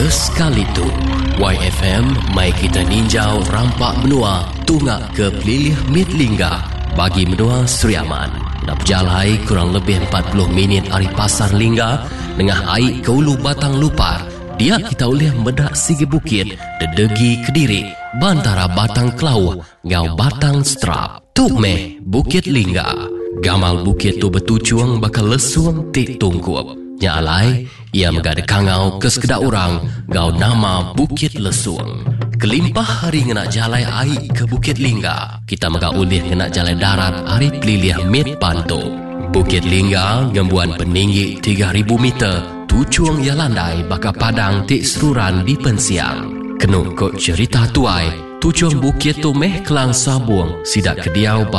Kesekali tu YFM mai kita ninjau rampak menua tungak ke pelilih Mitlingga bagi menua Seriaman. Nak berjalai kurang lebih 40 minit dari Pasar Lingga dengan air ke ulu Batang Lupar. Dia kita boleh medak sigi bukit dedegi Kediri bantara Batang Kelau ngau Batang Strap. Tuk meh Bukit Lingga. Gamal bukit tu bertujuan bakal lesuang tik tungkup. Nyalai, ia megada kangau ke sekedar orang ngau nama Bukit Lesuang. Kelimpah hari ngenak jalai air ke Bukit Lingga. Kita mega ulih ngenak jalai darat hari pelilih Mit Panto. Bukit Lingga ngembuan peninggi 3,000 meter. Tujuang ia landai baka padang tik seruran di pensiang. Kenuk kok cerita tuai. Tujuan bukit tu meh kelang sabung. Sidak kediau